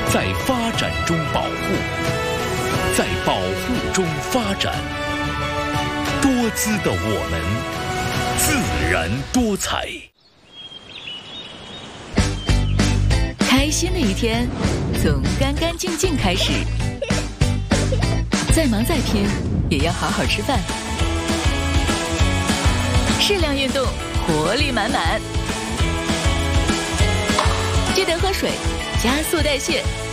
在发展中保护，在保护中发展。多姿的我们，自然多彩。 开心的一天，从干干净净开始。再忙再拼，也要好好吃饭。适量运动，活力满满。记得喝水，加速代谢，